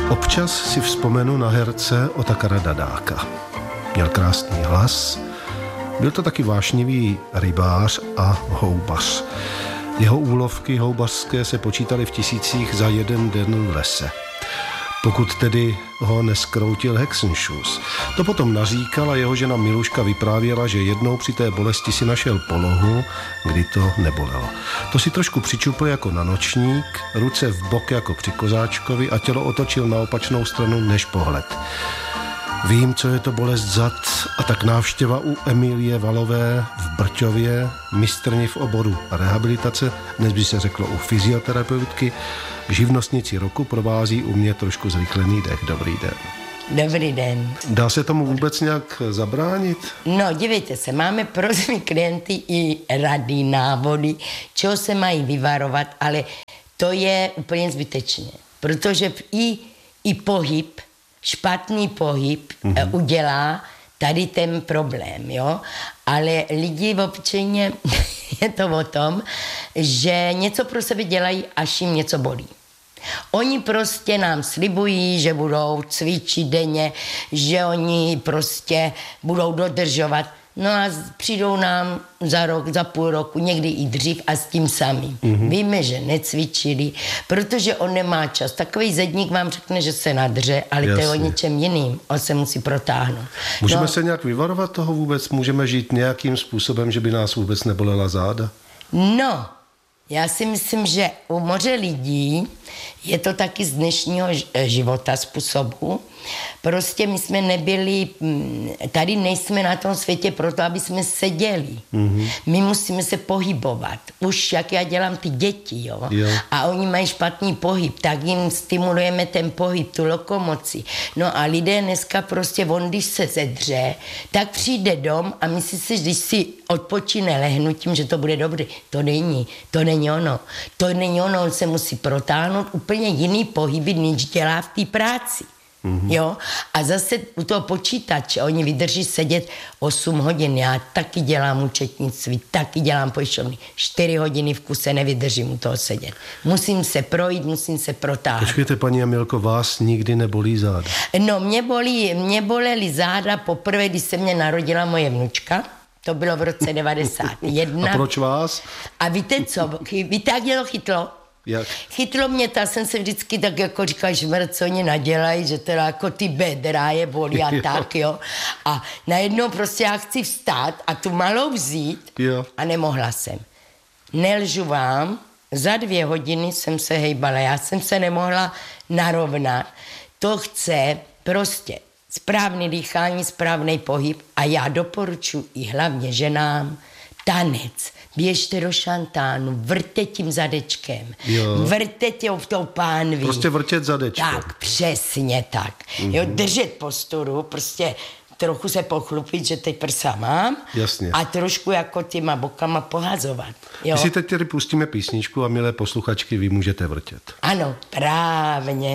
Občas si vzpomenu na herce Otakara Dadáka. Měl krásný hlas, byl to taky vášnivý rybář a houbař. Jeho úlovky houbařské se počítaly v tisících za jeden den v lese. Pokud tedy ho neskroutil Hexenschuss. To potom naříkal a jeho žena Miluška vyprávěla, že jednou při té bolesti si našel polohu, kdy to nebolelo. To si trošku přičupl jako na nočník, ruce v bok jako při kozáčkovi a tělo otočil na opačnou stranu než pohled. Vím, co je to bolest zad, a tak návštěva u Emilie Valové v Brťově, mistrni v oboru rehabilitace, dnes by se řeklo u fyzioterapeutky, k živnostnici roku provází u mě trošku zrychlený dech. Dobrý den. Dobrý den. Dá se tomu vůbec nějak zabránit? No, dívejte se, máme pro svý klienty i rady, návody, čeho se mají vyvarovat, ale to je úplně zbytečné, protože i pohyb, špatný pohyb udělá tady ten problém, jo? Ale lidi obyčejně je to o tom, že něco pro sebe dělají, až jim něco bolí. Oni prostě nám slibují, že budou cvičit denně, že oni prostě budou dodržovat. No a přijdou nám za rok, za půl roku, někdy i dřív a s tím samým. Víme, že necvičili, protože on nemá čas. Takový zedník vám řekne, že se nadře, ale to je o něčem jiným. On se musí protáhnout. Můžeme se nějak vyvarovat toho vůbec? Můžeme žít nějakým způsobem, že by nás vůbec nebolela záda? No, já si myslím, že u moře lidí je to taky z dnešního života způsobu. Prostě my jsme nebyli, tady nejsme na tom světě proto, aby jsme seděli. My musíme se pohybovat. Už jak já dělám ty děti, jo? A oni mají špatný pohyb, tak jim stimulujeme ten pohyb, tu lokomoci. No a lidé dneska prostě, on když se zedře, tak přijde dom a myslí si, když si odpočine lehnutím, že to bude dobré. To není ono. To není ono, on se musí protáhnout úplně jiný pohyby, než dělá v té práci. Jo? A zase u toho počítače oni vydrží sedět 8 hodin. Já taky dělám účetnictví, taky dělám pojišťovny. 4 hodiny v kuse nevydržím u toho sedět. Musím se projít, musím se protáhnout. Počkejte, paní Amilko, vás nikdy nebolí záda? No, mě bolely záda poprvé, když se mě narodila moje vnučka. To bylo v roce 91. A proč vás? A víte co? Víte, jak mě to chytlo? Jak? Chytlo mě, ta jsem se vždycky tak jako říkala, co oni nadělají, že teda jako ty bedra je bolí a tak, jo. A najednou prostě já chci vstát a tu malou vzít a nemohla jsem. Nelžu vám, za 2 hodiny jsem se hejbala, já jsem se nemohla narovnat. To chce prostě správný dýchání, správný pohyb a já doporučuji i hlavně ženám tanec. Běžte do šantánu, vrťte tím zadečkem, vrťte tě v tou pánví. Prostě vrtět zadečkem. Tak, přesně tak. Jo, držet posturu, prostě trochu se pochlupit, že teď prsa mám. Jasně. A trošku jako těma bokama pohazovat. Jo? My si teď tedy pustíme písničku a milé posluchačky, vy můžete vrtět. Ano, právě.